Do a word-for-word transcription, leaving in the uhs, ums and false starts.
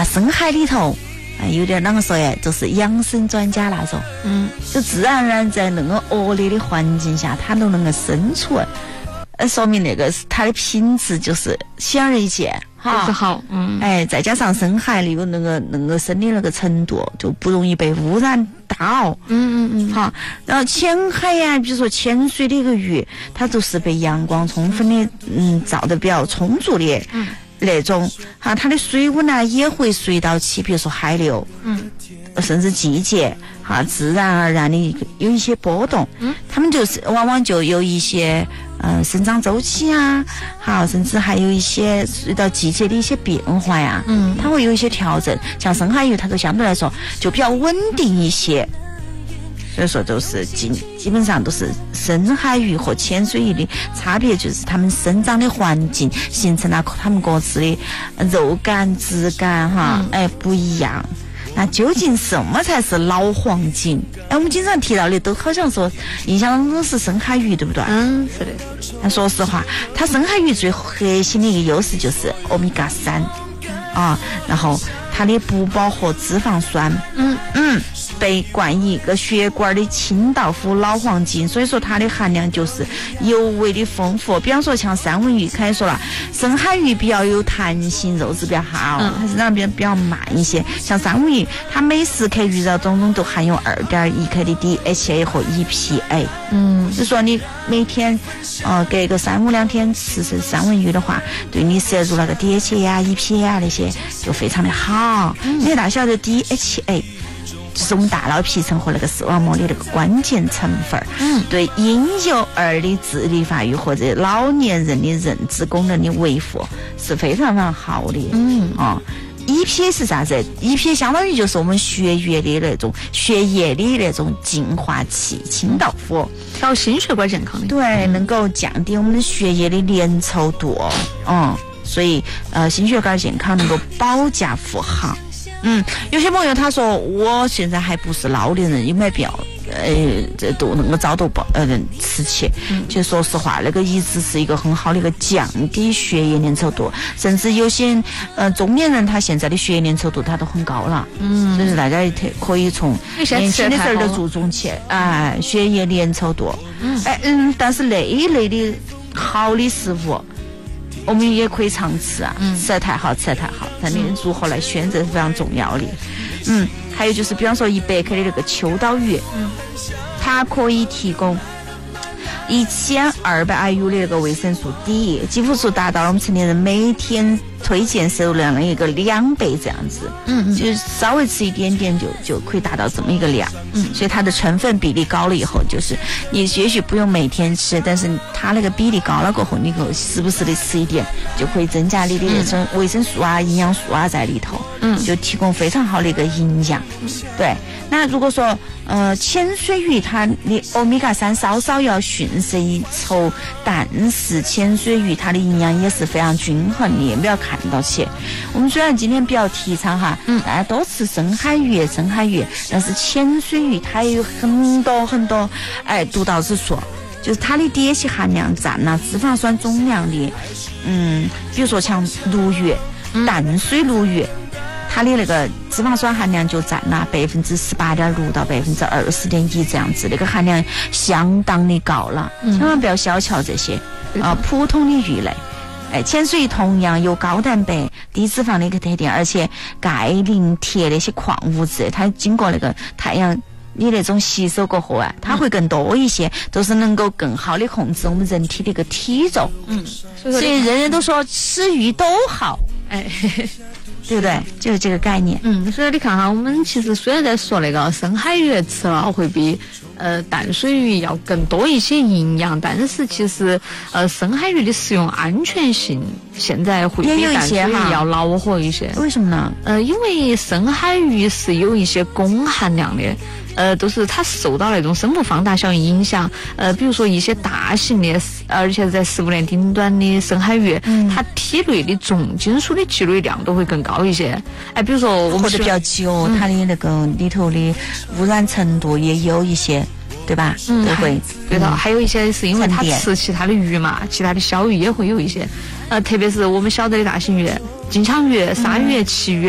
啊，深海里头啊，有点啷个说呀，就是养生专家那种， 嗯， 就自然而然在那个恶劣的环境下，它都能够生存，呃，说明那个它的品质就是显而易见，哈， 就是好，嗯， 哎，再加上深海里有那个那个深的那个程度，就不容易被污染到， 嗯嗯嗯， 好，然后浅海呀，比如说潜水的一个鱼，它都是被阳光充分的，嗯，照得比较充足的，嗯。那种哈，它的水温呢也会随到起，比如说海流，嗯，甚至季节哈，自然而然的有一些波动，嗯，它们就是往往就有一些呃生长周期啊，好，甚至还有一些随到季节的一些变化呀，嗯，它会有一些调整。像深海鱼，它都相对来说就比较稳定一些。所以说，都是基基本上都是深海鱼和潜水鱼的差别，就是它们生长的环境形成了它们各自的肉感、质感，哈，嗯、哎不一样。那究竟什么才是老黄金？哎，我们经常提到的都好像说，印象当中是深海鱼，对不对？ 嗯，是的。 但说实话，它深海鱼最核心的一个优势就是欧米伽三啊，然后它的不饱和脂肪酸，嗯嗯。被冠以一个血管的清道夫老黄金，所以说它的含量就是尤为的丰富。比方说像三文鱼，可以说了，深海鱼比较有弹性，肉质比较好，嗯、它生长比较比较慢一些。像三文鱼，它每十克鱼肉当中都含有二点一克的 D H A 和 E P A。嗯，就说你每天呃隔个三五两天吃吃三文鱼的话，对你摄入那个 D H A 啊、E P A 啊那些就非常的好。嗯、你大晓得 D H A？就是我们大脑皮层和那个视网膜的那个关键成分，嗯，对婴幼儿的智力发育或者老年人的认知功能的维护是非常非常好的，嗯啊。E P A 是啥子 ？E P A 相当于就是我们血液的那种血液的那种净化器、清道夫， 调心血管健康的， 对，嗯、能够降低我们的血液的粘稠度，嗯，所以呃，心血管健康能够保驾护航。嗯，有些朋友他说我现在还不是老年人，有没有必要呃这都能够早都保呃吃起？嗯，其实说实话，那个一直是一个很好的一个降低血液粘稠度，甚至有些呃中年人他现在的血液粘稠度他都很高了。嗯，所以大家也可以从年轻的时候就注重起哎、呃、血液粘稠度。嗯，哎嗯，但是那一类的好的食物。我们也可以常吃啊，嗯、吃得太好，吃得太好，但你如何来选择是非常重要的。嗯，还有就是，比方说一百克的那个秋刀鱼，嗯，它可以提供一千二百 I U 的那个维生素 D， 几乎是达到了我们成年人每天推荐摄入量的一个两倍这样子。嗯，就是稍微吃一点点就就可以达到这么一个量。嗯，所以它的成分比例高了以后，就是你也许不用每天吃，但是它那个比例高了过后，你可时不时的吃一点，就可以增加你的那种维生素啊、营养素啊在里头。嗯，就提供非常好的一个营养。对，那如果说呃潜水鱼它的欧米伽三稍稍要逊色一筹，但是潜水鱼它的营养也是非常均衡的，不要看到起。我们虽然今天比较提倡哈，嗯，大家多吃深海鱼，深海鱼，但是潜水鱼它也有很多很多哎独到之处。就是它的 D H A 含量占了脂肪酸总量的，嗯，比如说像鲈鱼、淡水鲈鱼，它的那个脂肪酸含量就占了百分之十八点六到百分之二十点一这样子，那个含量相当的高了，千万不要小瞧这些啊、呃、普通的鱼类。哎，潜水鱼同样有高蛋白、低脂肪的一个特点，而且钙、磷、铁那些矿物质，它经过那个太阳。你那种吸收过后啊，它会更多一些，都是能够更好的控制我们人体的一个体重。嗯，所以人人都说吃鱼都好，哎，对不对？就是这个概念。 嗯，所以你看哈，我们其实虽然在说那个深海鱼吃了会比呃淡水鱼要更多一些营养，但是其实呃深海鱼的食用安全性现在会比淡水鱼要恼火一些。 为什么呢？ 呃，因为深海鱼是有一些汞含量的。呃，都是它受到那种生物放大效应影响，呃，比如说一些大型的，而且在食物链顶端的深海鱼，嗯、它体内的重金属的积累量都会更高一些。哎，比如说我们活得比较久，嗯、它的那个里头的污染程度也有一些，对吧？嗯，都会。 对的，嗯、还有一些是因为它吃其他的鱼嘛，其他的小鱼也会有一些，呃，特别是我们晓得的大型鱼，金枪鱼、鲨鱼、旗鱼。